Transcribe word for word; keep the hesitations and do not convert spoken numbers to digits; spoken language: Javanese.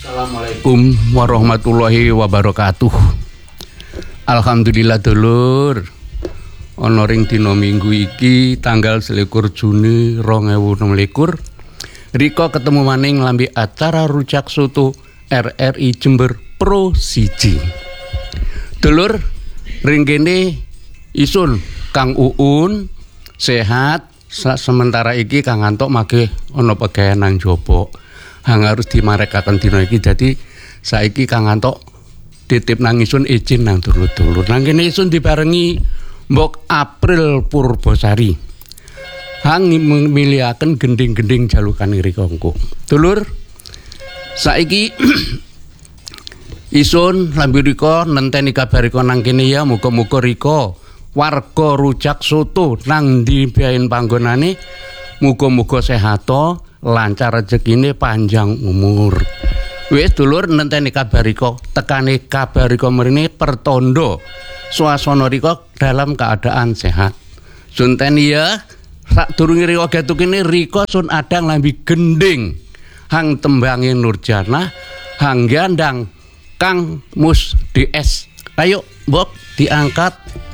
Assalamualaikum warahmatullahi wabarakatuh. Alhamdulillah dulur. Ana ring dina Minggu iki tanggal selikur Juni rong ewu enem likur. Rika ketemu maning lambe acara Rujak Soto R R I Jember Pro siji. Dulur, ring kene isun Kang Uun sehat. Sementara iki Kang Antok magih ana pegawean nang jopo. Hang harus dimarekaken dina iki, dadi saiki Kang Antok titip nang isun izin nang dulur-dulur. Nang kene isun dibarengi Mbok April Purbasari. Hang milihaken gending-gending jalukan ngrika engko. Dulur, saiki isun lambe rika nenteni kabar rika nang kene ya, muga-muga rika warga Rujak Soto nang ndi baen panggonane muga-muga sehat, lancar rezekine, panjang umur. Wis dulur nenteni kabar rika, tekane kabar rika mrene pertondo swasana rika dalam keadaan sehat. Sunteni ya, sadurunge rika gatukene rika sun adang lambi gending. Hang tembange Nurjana, hang gandang Kang Mus D S. Ayo, Mbok diangkat.